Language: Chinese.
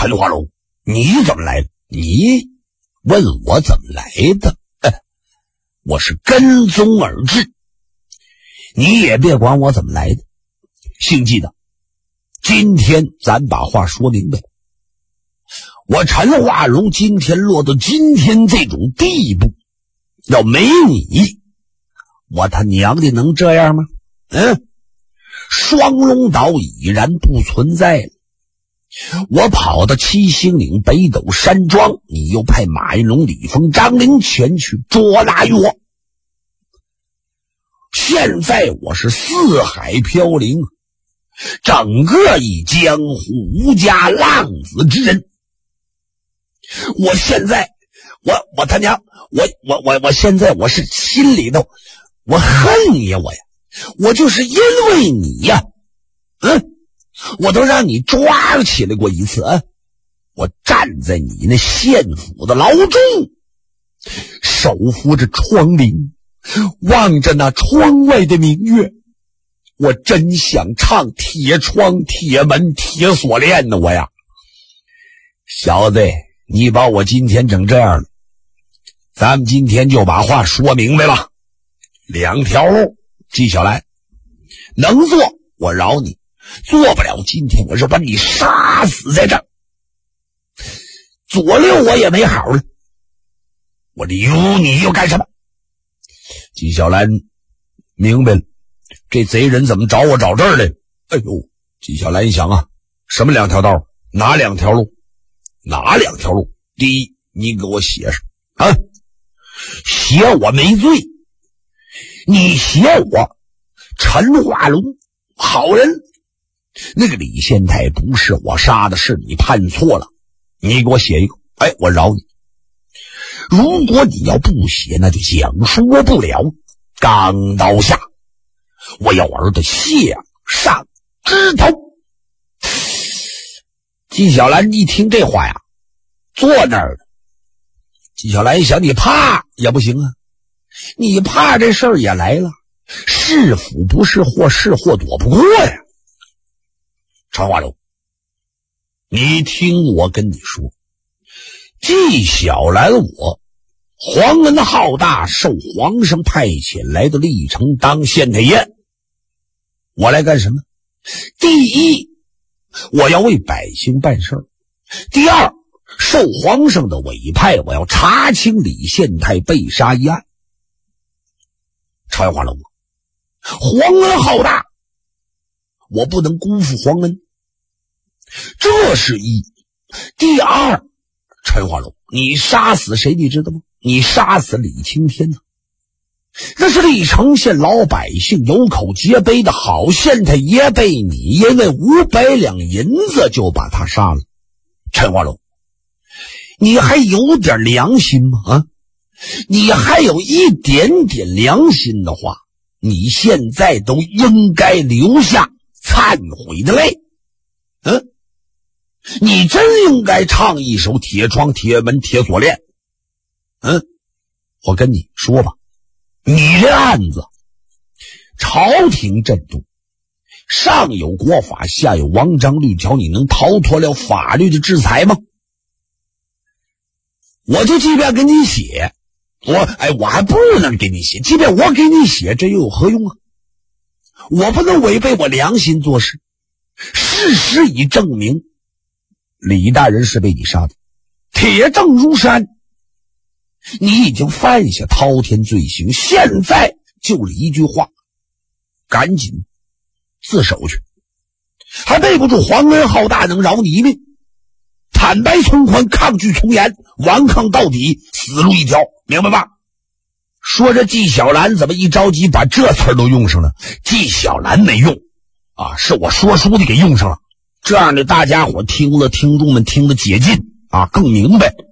陈化龙，你怎么来的？你问我怎么来的？我是跟踪而至，你也别管我怎么来的。请记得，今天咱把话说明白。我陈化龙今天落到今天这种地步，要没你，我他娘的能这样吗？双龙岛已然不存在了。我跑到七星岭北斗山庄，你又派马云龙、李峰、张灵前去捉拿于我。现在我是四海飘零，整个一江湖无家浪子之人。我现在我他娘我现在我是心里头我恨你呀，我就是因为你呀，我都让你抓起来过一次啊！我站在你那县府的牢中，手扶着窗棂，望着那窗外的明月，我真想唱铁窗铁门铁锁链呢，我呀！小子，你把我今天整这样了，咱们今天就把话说明白了。两条路，纪晓岚，能做我饶你，做不了今天我是把你杀死在这儿，左右我也没好了，我留你又干什么？纪晓岚明白了，这贼人怎么找我找这儿来了？哎呦，纪晓岚一想啊，什么两条道？哪两条路？哪两条路？第一，你给我写上啊，写我没罪，你写我陈化龙好人，那个李县太不是我杀的，是你判错了，你给我写一个，我饶你。如果你要不写，那就讲说不了。钢刀下，我要儿的下上枝头。纪晓岚一听这话呀，坐那儿了。纪晓岚一想，你怕也不行啊，你怕这事儿也来了，是福不是祸，是祸躲不过呀。陈化龙，你听我跟你说，纪晓岚我皇恩浩大，受皇上派遣来到历城当县太爷。我来干什么？第一，我要为百姓办事儿；第二，受皇上的委派，我要查清李县太被杀一案。陈化龙，皇恩浩大，我不能辜负皇恩，这是一。第二，陈化龙，你杀死谁你知道吗？你杀死李青天呢，那是历城县老百姓有口皆碑的好县太爷，被你因为500两银子就把他杀了。陈化龙，你还有点良心吗？你还有一点点良心的话，你现在都应该流下忏悔的泪。你真应该唱一首铁窗铁门铁锁链。我跟你说吧，你这案子朝廷震动，上有国法，下有王章律条，你能逃脱了法律的制裁吗？我就即便给你写，我还不能给你写，即便我给你写，这又有何用啊？我不能违背我良心做事。事实已证明，李大人是被你杀的，铁证如山，你已经犯下滔天罪行，现在就一句话，赶紧自首去，还背不住皇恩浩大能饶你一命。坦白从宽，抗拒从严，顽抗到底，死路一条，明白吧？说着纪晓岚怎么一着急把这词儿都用上了？纪晓岚没用啊，是我说书的给用上了，这样的大家伙听了，听众们听得解禁啊，更明白。